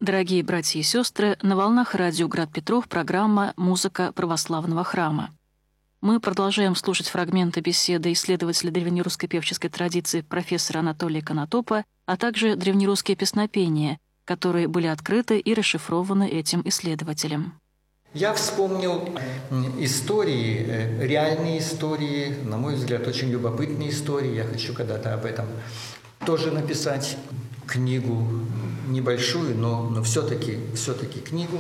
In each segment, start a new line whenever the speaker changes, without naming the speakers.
Дорогие братья и сестры, на волнах радио «Град Петров» программа «Музыка православного храма». Мы продолжаем слушать фрагменты беседы исследователя древнерусской певческой традиции профессора Анатолия Конотопа, а также древнерусские песнопения, которые были открыты и расшифрованы этим исследователем.
Я вспомнил истории, реальные истории, на мой взгляд, очень любопытные истории. Я хочу когда-то об этом тоже написать книгу, небольшую, но все-таки книгу.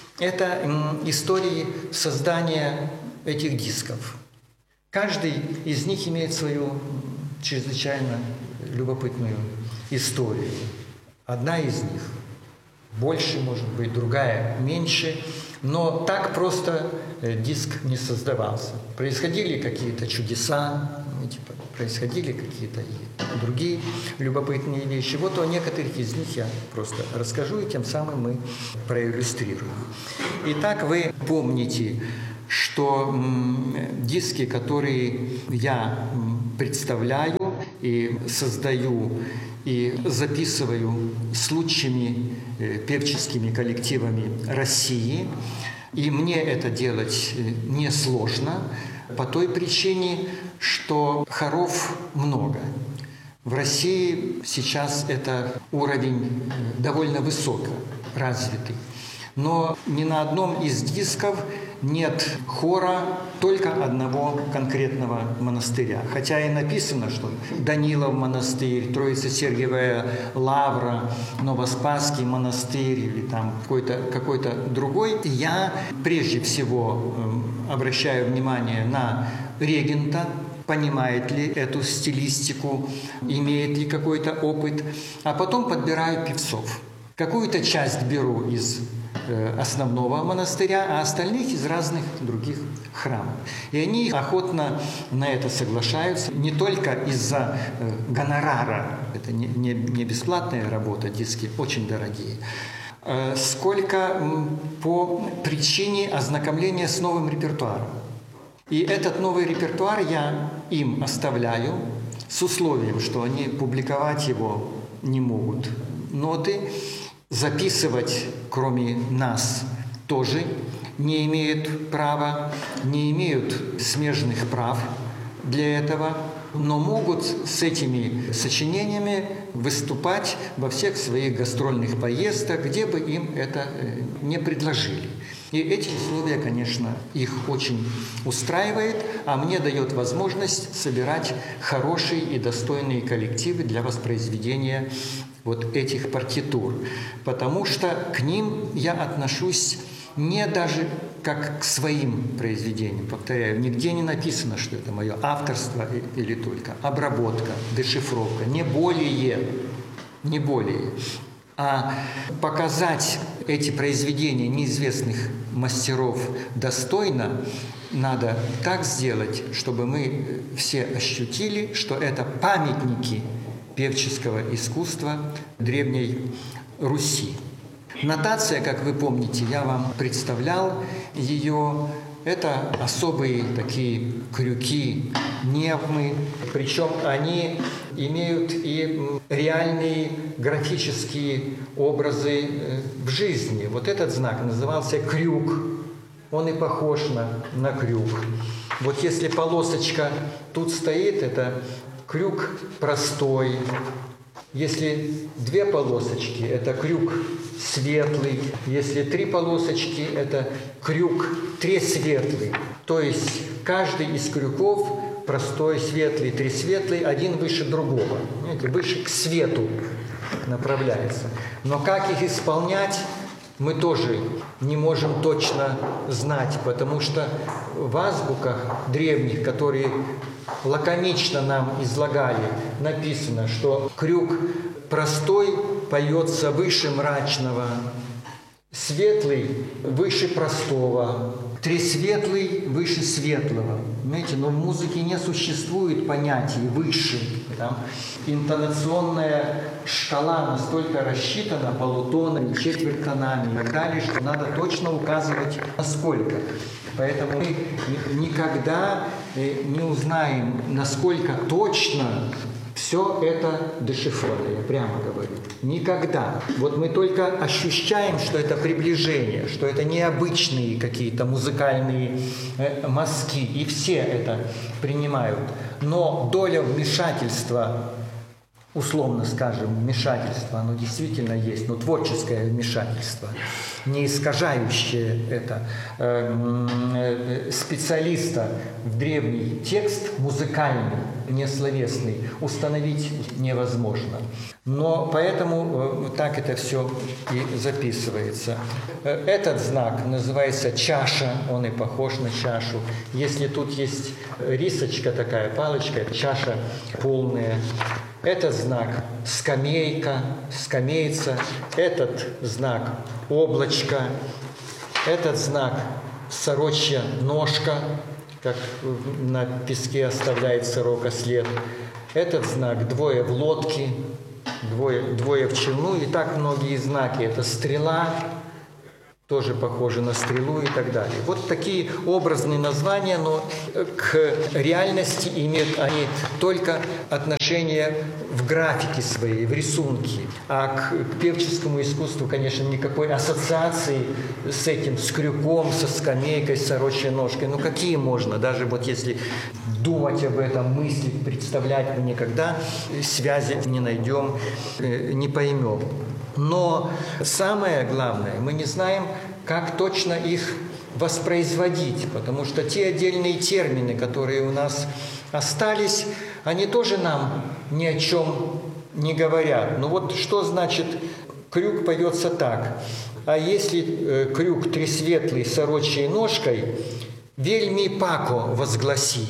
Это истории создания этих дисков. Каждый из них имеет свою чрезвычайно любопытную историю. Одна из них больше, может быть, другая меньше, но так просто диск не создавался. Происходили какие-то чудеса, происходили какие-то и другие любопытные вещи. Вот о некоторых из них я просто расскажу, и тем самым мы проиллюстрируем. Итак, вы помните, что диски, которые я представляю и создаю, и записываю с лучшими певческими коллективами России, и мне это делать несложно, по той причине, что хоров много. В России сейчас это уровень довольно высоко развитый. Но ни на одном из дисков нет хора только одного конкретного монастыря. Хотя и написано, что Данилов монастырь, Троице-Сергиевая лавра, Новоспасский монастырь или там какой-то другой. Я прежде всего обращаю внимание на регента, понимает ли эту стилистику, имеет ли какой-то опыт, а потом подбираю певцов. Какую-то часть беру из основного монастыря, а остальных из разных других храмов. И они охотно на это соглашаются, не только из-за гонорара, это не бесплатная работа, диски очень дорогие, сколько по причине ознакомления с новым репертуаром. И этот новый репертуар я им оставляю с условием, что они публиковать его не могут. Ноты записывать, кроме нас, тоже не имеют права, не имеют смежных прав для этого, но могут с этими сочинениями выступать во всех своих гастрольных поездках, где бы им это не предложили. И эти условия, конечно, их очень устраивает, а мне дает возможность собирать хорошие и достойные коллективы для воспроизведения вот этих партитур. Потому что к ним я отношусь не даже как к своим произведениям. Повторяю, нигде не написано, что это мое авторство или только обработка, дешифровка. Не более. А показать эти произведения неизвестных мастеров достойно надо так сделать, чтобы мы все ощутили, что это памятники певческого искусства Древней Руси. Нотация, как вы помните, я вам представлял ее. Это особые такие крюки, невмы, причем они имеют и реальные графические образы в жизни. Вот этот знак назывался крюк, он и похож на крюк. Вот если полосочка тут стоит, это крюк простой. Если две полосочки, это крюк светлый. Если три полосочки, это крюк тресветлый. То есть каждый из крюков простой, светлый, тресветлый, один выше другого. Знаете, выше к свету направляется. Но как их исполнять, мы тоже не можем точно знать, потому что в азбуках древних, которые лаконично нам излагали, написано, что крюк простой поется выше мрачного, светлый выше простого, тресветлый выше светлого. Понимаете, но в музыке не существует понятия выше. Там интонационная шкала настолько рассчитана полутонами, четвертонами и так далее, что надо точно указывать насколько. Поэтому мы никогда не узнаем, насколько точно все Все это дешифровано, я прямо говорю. Никогда. Вот мы только ощущаем, что это приближение, что это необычные какие-то музыкальные мазки, и все это принимают. Но доля вмешательства, условно скажем, вмешательство, оно действительно есть, но творческое вмешательство, не искажающее это специалиста в древний текст, музыкальный, не словесный, установить невозможно. Но поэтому так это все и записывается. Этот знак называется чаша, он и похож на чашу. Если тут есть рисочка такая, палочка, это чаша полная. Этот знак – скамейка, скамейца. Этот знак – облачко. Этот знак – сорочья ножка, как на песке оставляет сорока след. Этот знак – двое в лодке, двое в челну. И так многие знаки. Это стрела, тоже похоже на стрелу и так далее. Вот такие образные названия, но к реальности имеют они только отношение в графике своей, в рисунке. А к певческому искусству, конечно, никакой ассоциации с этим, с крюком, со скамейкой, с сорочьей ножкой. Ну какие можно? Даже вот если думать об этом, мыслить, представлять, мы никогда связи не найдем, не поймем. Но самое главное, мы не знаем, как точно их воспроизводить, потому что те отдельные термины, которые у нас остались, они тоже нам ни о чем не говорят. Ну вот что значит крюк поется так? А если крюк тресветлый сорочьей ножкой, вельми пако возгласи.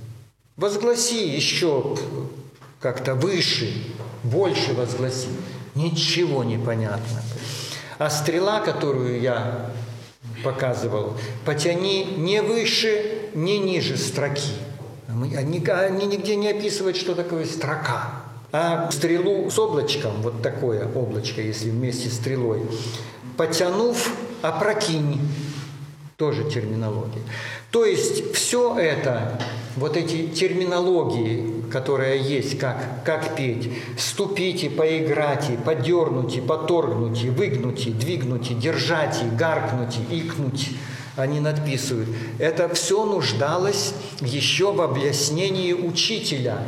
Возгласи еще как-то выше, больше возгласи. Ничего не понятно. А стрела, которую я показывал, потяни не выше, не ниже строки. Они нигде не описывают, что такое строка. А стрелу с облачком, вот такое облачко, если вместе с стрелой, потянув, опрокинь. Тоже терминология. То есть все это, вот эти терминологии, которые есть, как петь, ступите, поиграйте, подернуте, поторгнуте, выгнуте, двигнуте, держате, гаркнуте, икнуть, они надписывают. Это все нуждалось еще в объяснении учителя.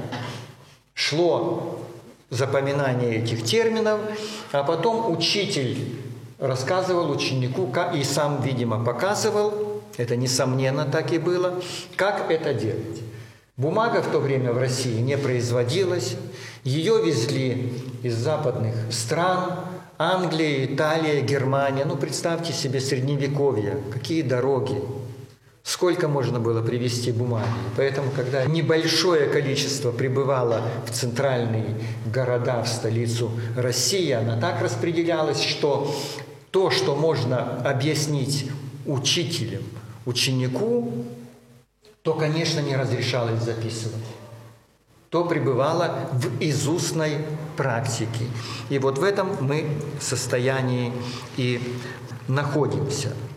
Шло запоминание этих терминов, а потом учитель рассказывал ученику, и сам, видимо, показывал, это несомненно так и было, как это делать. Бумага в то время в России не производилась, ее везли из западных стран, Англия, Италия, Германия. Ну, представьте себе Средневековье, какие дороги, сколько можно было привезти бумаги. Поэтому, когда небольшое количество прибывало в центральные города, в столицу России, она так распределялась, что то, что можно объяснить учителям, ученику, то, конечно, не разрешалось записывать. То пребывало в изустной практике. И вот в этом мы состоянии и находимся.